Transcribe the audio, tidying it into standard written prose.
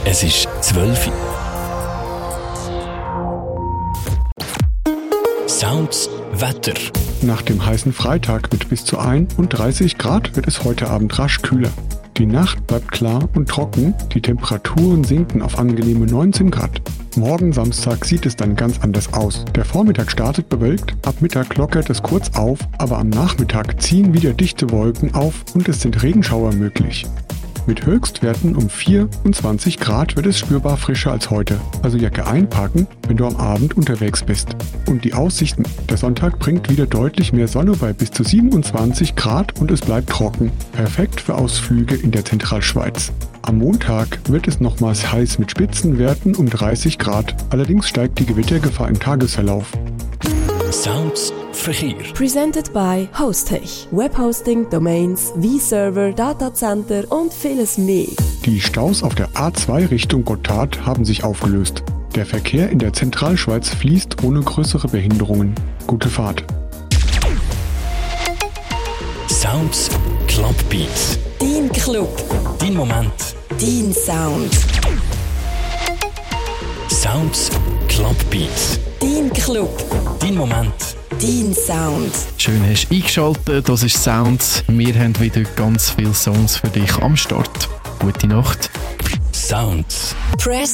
Es ist 12 Uhr. Sounds Wetter. Nach dem heißen Freitag mit bis zu 31 Grad wird es heute Abend rasch kühler. Die Nacht bleibt klar und trocken, die Temperaturen sinken auf angenehme 19 Grad. Morgen Samstag sieht es dann ganz anders aus. Der Vormittag startet bewölkt, ab Mittag lockert es kurz auf, aber am Nachmittag ziehen wieder dichte Wolken auf und es sind Regenschauer möglich. Mit Höchstwerten um 24 Grad wird es spürbar frischer als heute, also Jacke einpacken, wenn du am Abend unterwegs bist. Und die Aussichten, der Sonntag bringt wieder deutlich mehr Sonne bei bis zu 27 Grad und es bleibt trocken. Perfekt für Ausflüge in der Zentralschweiz. Am Montag wird es nochmals heiß mit Spitzenwerten um 30 Grad, allerdings steigt die Gewittergefahr im Tagesverlauf. Sounds Verkehr. Presented by Hostech. Webhosting, Domains, V-Server, Datacenter und vieles mehr. Die Staus auf der A2 Richtung Gotthard haben sich aufgelöst. Der Verkehr in der Zentralschweiz fließt ohne größere Behinderungen. Gute Fahrt. Sounds Club Beats. Dein Club. Dein Moment. Dein Sound. Sounds Club Beats. Dein Club. Dein Moment. Dein Sound. Schön hast du eingeschaltet, das ist Sounds. Wir haben wieder ganz viele Songs für dich am Start. Gute Nacht. Sounds. Press